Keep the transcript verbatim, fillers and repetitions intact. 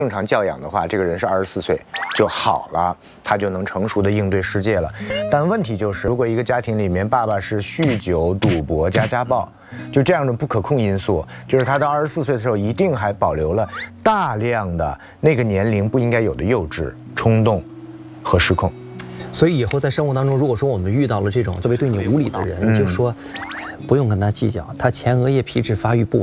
正常教养的话，这个人是二十四岁就好了，他就能成熟的应对世界了。但问题就是，如果一个家庭里面爸爸是酗酒、赌博加家暴，就这样的不可控因素，就是他到二十四岁的时候，一定还保留了大量的那个年龄不应该有的幼稚、冲动和失控。 所以以后在生活当中，如果说我们遇到了这种特别对你无理的人，嗯、就说不用跟他计较，他前额叶皮质发育不完。